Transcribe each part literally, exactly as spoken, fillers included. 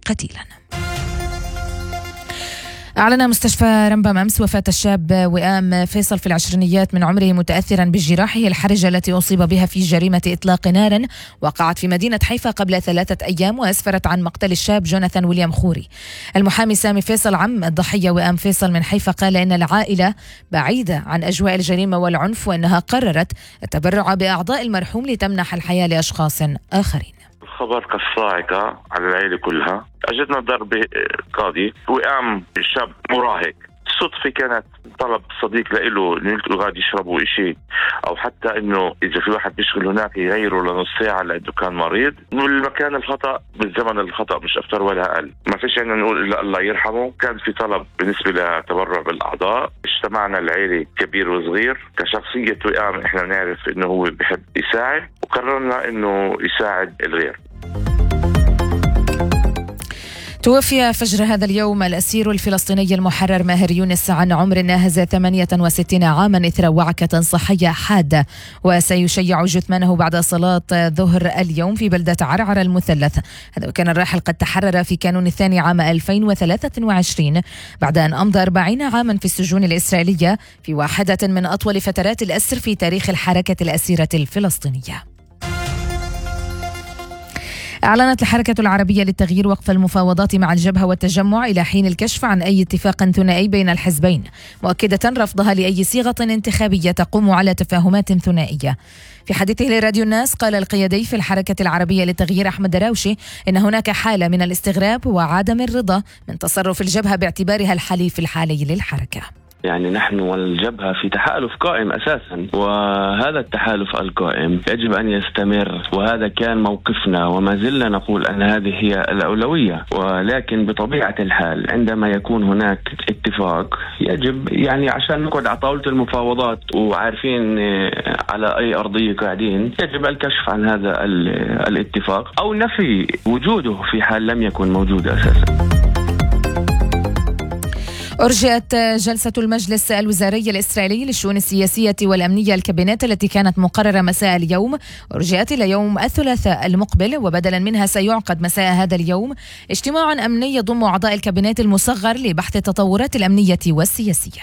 قتيلا. أعلن مستشفى رمبام أمس وفاة الشاب وئام فيصل في العشرينيات من عمره متأثرا بجراحه الحرجة التي أصيب بها في جريمة إطلاق نار وقعت في مدينة حيفا قبل ثلاثة أيام وأسفرت عن مقتل الشاب جوناثان ويليام خوري. المحامي سامي فيصل عم الضحية وئام فيصل من حيفا قال إن العائلة بعيدة عن أجواء الجريمة والعنف وأنها قررت التبرع بأعضاء المرحوم لتمنح الحياة لأشخاص آخرين. الخبر كالصاعقة على العائلة كلها. أجدنا ضربة قاضي وقام شاب مراهق صدفة كانت طلب صديق له انه غادي يشربوا إشي او حتى انه اذا في واحد بيشغل هناك يغيره لنص ساعة لانه كان مريض. والمكان الخطأ بالزمن الخطأ مش اكثر ولا اقل. ما فيش عنا نقول الا الله يرحمه. كان في طلب بالنسبة لتبرع بالاعضاء. اجتمعنا العائلة كبير وصغير. كشخصية وئام احنا نعرف انه هو بيحب يساعد وقررنا انه يساعد الغير. توفي فجر هذا اليوم الأسير الفلسطيني المحرر ماهر يونس عن عمر ناهز ثمانية وستين عاما إثر وعكة صحية حادة، وسيشيع جثمانه بعد صلاة ظهر اليوم في بلدة عرعر المثلث. هذا وكان الراحل قد تحرر في كانون الثاني عام ألفين وثلاثة وعشرين بعد أن أمضى أربعين عاما في السجون الإسرائيلية في واحدة من أطول فترات الأسر في تاريخ الحركة الأسيرة الفلسطينية. أعلنت الحركة العربية للتغيير وقف المفاوضات مع الجبهة والتجمع إلى حين الكشف عن أي اتفاق ثنائي بين الحزبين، مؤكدة رفضها لأي صيغة انتخابية تقوم على تفاهمات ثنائية. في حديثه لراديو الناس قال القيادي في الحركة العربية للتغيير أحمد دراوشي إن هناك حالة من الاستغراب وعدم الرضا من تصرف الجبهة باعتبارها الحليف الحالي للحركة. يعني نحن والجبهة في تحالف قائم أساسا، وهذا التحالف القائم يجب أن يستمر، وهذا كان موقفنا وما زلنا نقول أن هذه هي الأولوية. ولكن بطبيعة الحال عندما يكون هناك اتفاق يجب يعني عشان نقعد على طاولة المفاوضات وعارفين على أي أرضية قاعدين يجب الكشف عن هذا الاتفاق أو نفي وجوده في حال لم يكن موجود أساسا. أرجئت جلسة المجلس الوزاري الإسرائيلي للشؤون السياسية والأمنية الكابينت التي كانت مقررة مساء اليوم أرجئت إلى يوم الثلاثاء المقبل، وبدلا منها سيعقد مساء هذا اليوم اجتماع أمني يضم أعضاء الكابينت المصغر لبحث التطورات الأمنية والسياسية.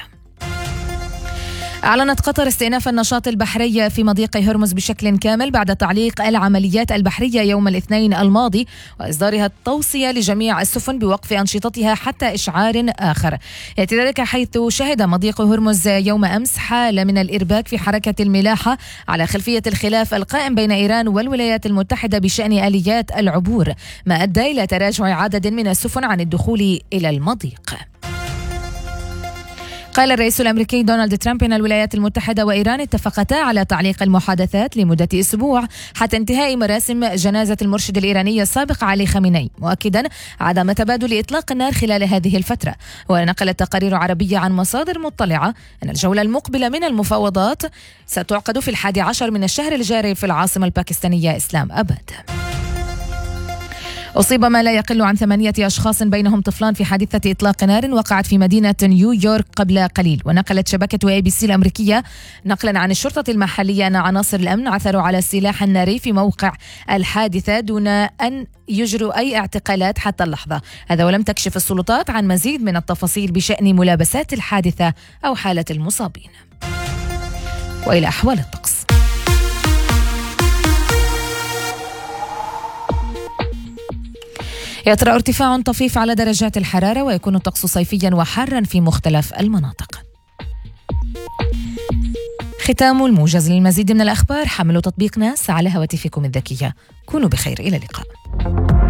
أعلنت قطر استئناف النشاط البحري في مضيق هرمز بشكل كامل بعد تعليق العمليات البحرية يوم الاثنين الماضي وإصدارها التوصية لجميع السفن بوقف أنشطتها حتى إشعار آخر. يأتي ذلك حيث شهد مضيق هرمز يوم أمس حالة من الإرباك في حركة الملاحة على خلفية الخلاف القائم بين إيران والولايات المتحدة بشأن آليات العبور، ما أدى إلى تراجع عدد من السفن عن الدخول إلى المضيق. قال الرئيس الأمريكي دونالد ترامب إن الولايات المتحدة وإيران اتفقتا على تعليق المحادثات لمدة أسبوع حتى انتهاء مراسم جنازة المرشد الإيراني السابق علي خامنئي، مؤكدا عدم تبادل إطلاق النار خلال هذه الفترة. ونقلت تقارير عربية عن مصادر مطلعة أن الجولة المقبلة من المفاوضات ستعقد في الحادي عشر من الشهر الجاري في العاصمة الباكستانية إسلام أباد. أصيب ما لا يقل عن ثمانية أشخاص بينهم طفلان في حادثة إطلاق نار وقعت في مدينة نيويورك قبل قليل. ونقلت شبكة اي بي سي الأمريكية نقلا عن الشرطة المحلية أن عناصر الأمن عثروا على السلاح الناري في موقع الحادثة دون أن يجروا أي اعتقالات حتى اللحظة. هذا ولم تكشف السلطات عن مزيد من التفاصيل بشأن ملابسات الحادثة أو حالة المصابين. وإلى أحوال الطقس. يطرأ ارتفاع طفيف على درجات الحرارة ويكون الطقس صيفيا وحارا في مختلف المناطق. ختام الموجز. للمزيد من الأخبار حملوا تطبيق ناس على هواتفكم الذكية. كونوا بخير، إلى اللقاء.